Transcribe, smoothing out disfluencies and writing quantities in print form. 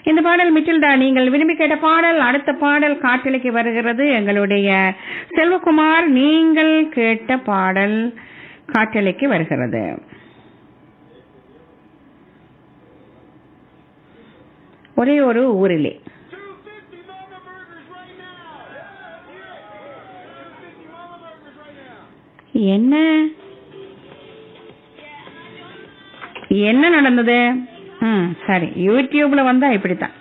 இந்த பாடல் மிட்டில்டா நீங்கள் விரும்பி கேட்ட பாடல். அடுத்த பாடல் காற்றலைக்கு வருகிறது. எங்களுடைய செல்வகுமார் நீங்கள் கேட்ட பாடல் காற்றலைக்கு வருகிறது. ஒரே ஒரு ஊரிலே என்ன என்ன நடந்தது? சரி, யூடியூப்ல வந்தா இப்படித்தான்.